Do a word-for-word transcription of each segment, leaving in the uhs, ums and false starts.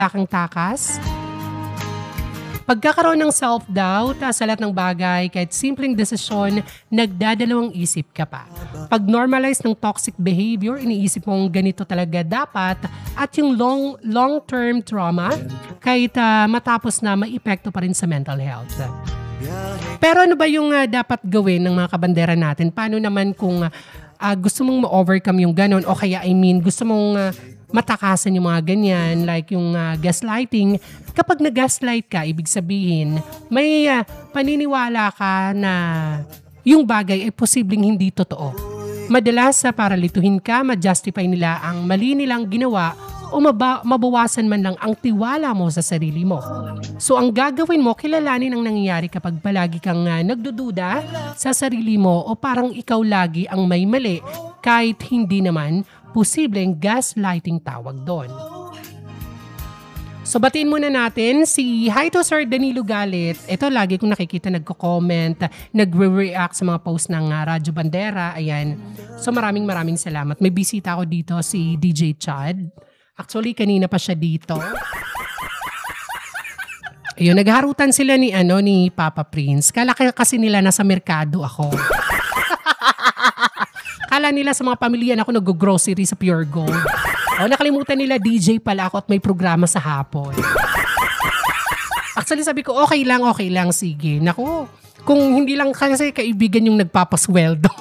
kang takas. Pagkakaroon ng self-doubt ah, sa lahat ng bagay, kahit simpleng desisyon, nagdadalawang isip ka pa. Pag normalize ng toxic behavior, iniisip mong ganito talaga dapat, at yung long, long-term trauma, kahit uh, matapos na may epekto pa rin sa mental health. Pero ano ba yung uh, dapat gawin ng mga kabandera natin? Paano naman kung uh, gusto mong ma-overcome yung ganon, o kaya I mean, gusto mong uh, matakasan yung mga ganyan, like yung uh, gaslighting. Kapag nag-gaslight ka, ibig sabihin, may uh, paniniwala ka na yung bagay ay posibleng hindi totoo. Madalas sa uh, para lituhin ka, ma-justify nila ang mali nilang ginawa o maba- mabawasan man lang ang tiwala mo sa sarili mo. So ang gagawin mo, kilalanin ang nangyayari kapag palagi kang uh, nagdududa sa sarili mo o parang ikaw lagi ang may mali kahit hindi naman posibleng gaslighting tawag doon. So batiin muna natin si Hi to Sir Danilo Galit. Ito lagi kong nakikita nagko-comment, nagre-react sa mga post ng uh, Radyo Bandera. Ayan. So maraming maraming salamat. May bisita ako dito, si D J Chad. Actually kanina pa siya dito. Ayun, nagharutan sila ni ano ni Papa Prince. Kala kasi nila nasa merkado ako. Kala nila sa mga pamilya ako nag-grocery sa Pure Gold. O, nakalimutan nila D J pala ako at may programa sa hapon. Actually sabi ko, okay lang, okay lang, sige. Naku, kung hindi lang kasi kaibigan yung nagpapasweldo.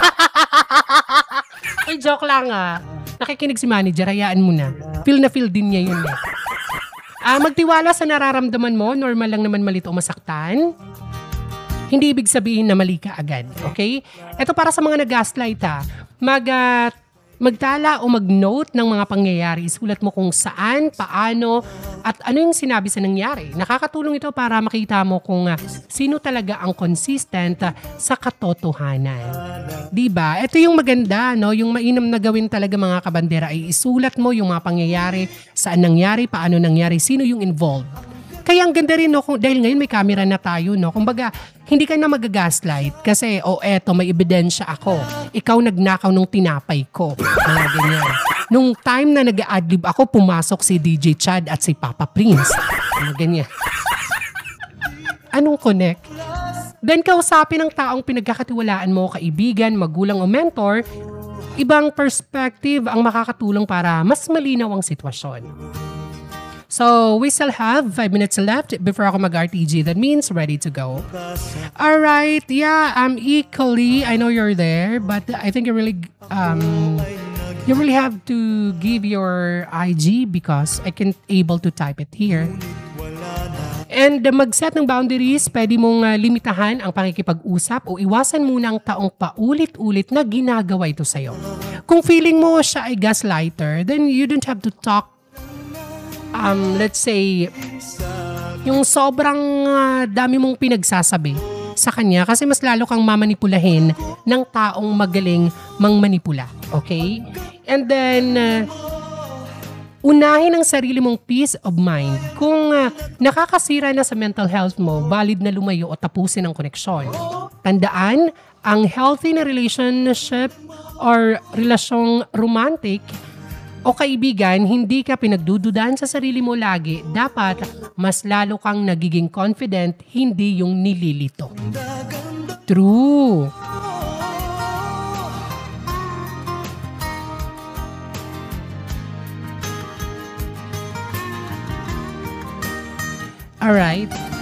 Ay, joke lang ah. Nakikinig si manager, hayaan mo na. Feel na feel din niya yun eh. Ah, magtiwala sa nararamdaman mo, normal lang naman malito o masaktan. Hindi ibig sabihin na mali ka agad, okay? Ito para sa mga nag-gaslight ha. Mag, uh, magtala o mag-note ng mga pangyayari. Isulat mo kung saan, paano, at ano yung sinabi sa nangyari. Nakakatulong ito para makita mo kung uh, sino talaga ang consistent uh, sa katotohanan. Diba? Ito yung maganda, no? Yung mainam na gawin talaga mga kabandera ay isulat mo yung mga pangyayari, saan nangyari, paano nangyari, sino yung involved. Kaya ang ganda rin, no, kung, dahil ngayon may camera na tayo, no? Kumbaga, hindi ka na mag-gaslight kasi, oh, eto, may ebidensya ako. Ikaw nagnakaw nung tinapay ko. Mga ganyan. Nung time na nag-adlib ako, pumasok si D J Chad at si Papa Prince. Mga ganyan. Anong connect? Then, kausapin ng taong pinagkakatiwalaan mo, kaibigan, magulang o mentor, ibang perspective ang makakatulong para mas malinaw ang sitwasyon. So, we still have five minutes left before ako mag-R T G. That means ready to go. Alright, yeah, I'm equally, I know you're there, but I think you really, um, you really have to give your I G because I can't able to type it here. And uh, mag-set ng boundaries, pwede mong uh, limitahan ang pakikipag-usap o iwasan muna ang taong paulit-ulit na ginagawa ito sa'yo. Kung feeling mo siya ay gaslighter, then you don't have to talk Um, let's say, yung sobrang uh, dami mong pinagsasabi sa kanya kasi mas lalo kang mamanipulahin ng taong magaling mangmanipula. Okay? And then, uh, unahin ang sarili mong peace of mind. Kung uh, nakakasira na sa mental health mo, valid na lumayo o tapusin ang koneksyon. Tandaan, ang healthy na relationship or relasyong romantic o kaibigan, hindi ka pinagdududahan sa sarili mo lagi. Dapat mas lalo kang nagiging confident, hindi yung nililito. True. Alright.